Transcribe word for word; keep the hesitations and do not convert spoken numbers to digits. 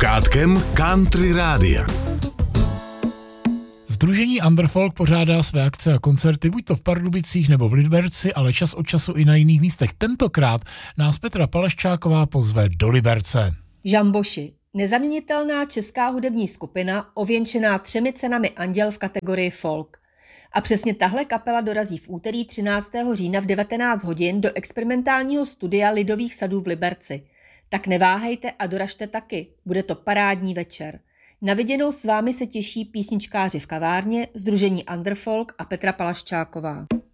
slupkátkem Country Rádia. Sdružení Underfolk pořádá své akce a koncerty buď to v Pardubicích nebo v Liberci, ale čas od času i na jiných místech. Tentokrát nás Petra Palaščáková pozve do Liberce. Žamboši, nezaměnitelná česká hudební skupina, ověnčená třemi cenami Anděl v kategorii folk. A přesně tahle kapela dorazí v úterý třináctého října v devatenáct hodin do experimentálního studia Lidových sadů v Liberci. Tak neváhejte a doražte taky, bude to parádní večer. Na viděnou s vámi se těší písničkáři v kavárně, sdružení Underfolk a Petra Palaščáková.